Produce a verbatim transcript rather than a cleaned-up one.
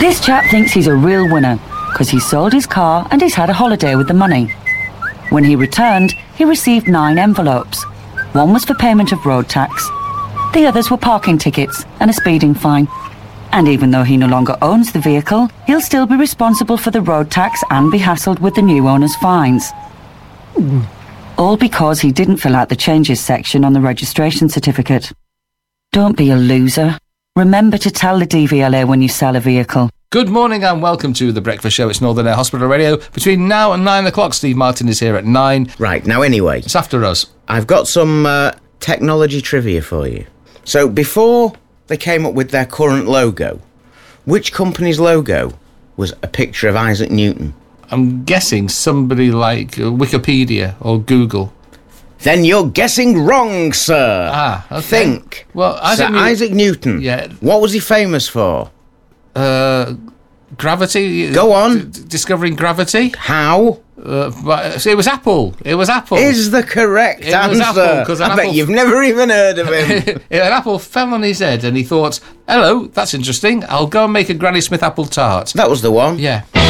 This chap thinks he's a real winner because he sold his car and he's had a holiday with the money. When he returned, he received nine envelopes. One was for payment of road tax. The others were parking tickets and a speeding fine. And even though he no longer owns the vehicle, he'll still be responsible for the road tax and be hassled with the new owner's fines. Mm. All because he didn't fill out the changes section on the registration certificate. Don't be a loser. Remember to tell the D V L A when you sell a vehicle. Good morning and welcome to The Breakfast Show. It's Northern Air Hospital Radio. Between now and nine o'clock, Steve Martin is here at nine. Right, now anyway. It's after us. I've got some uh, technology trivia for you. So before they came up with their current logo, which company's logo was a picture of Isaac Newton? I'm guessing somebody like uh, Wikipedia or Google. Then you're guessing wrong, sir. Ah, okay. Think. Well, Isaac, Sir New- Isaac Newton. Yeah. What was he famous for? Uh, gravity. Go on. D- discovering gravity. How? Uh, but it was Apple. It was Apple. Is the correct it answer. Was Apple, 'cause an I apple bet you've never even heard of him. An apple fell on his head and he thought, hello, that's interesting. I'll go and make a Granny Smith apple tart. That was the one. Yeah.